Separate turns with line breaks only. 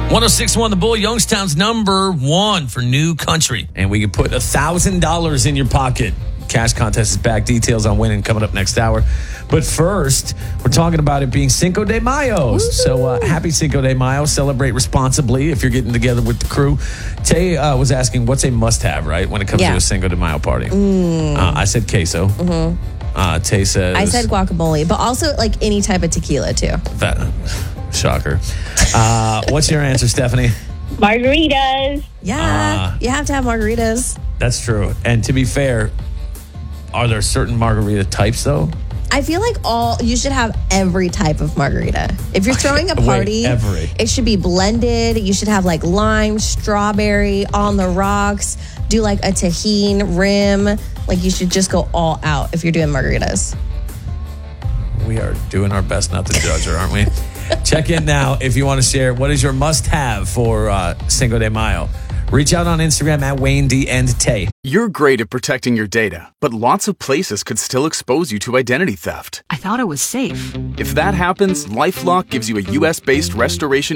106.1 The Bull, Youngstown's number one for new country. And we can put $1,000 in your pocket. Cash contest is back. Details on winning coming up next hour. But first, we're talking about it being Cinco de Mayo. So happy Cinco de Mayo. Celebrate responsibly if you're getting together with the crew. Tay was asking, what's a must-have, right, when it comes to a Cinco de Mayo party? I said queso. Tay says...
I said guacamole, but also like any type of tequila, too.
Shocker. What's your answer, Stephanie?
Margaritas.
Yeah, you have to have margaritas.
That's true. And to be fair, are there certain margarita types, though?
I feel like you should have every type of margarita. If you're throwing a party, it should be blended. You should have like lime, strawberry, on the rocks. Do like a tahini rim. Like you should just go all out if you're doing margaritas.
We are doing our best not to judge her, aren't we? Check in now if you want to share what is your must-have for Cinco de Mayo. Reach out on Instagram at Wayne D and Tay.
You're great at protecting your data, but lots of places could still expose you to identity theft.
I thought it was safe.
If that happens, LifeLock gives you a U.S.-based restoration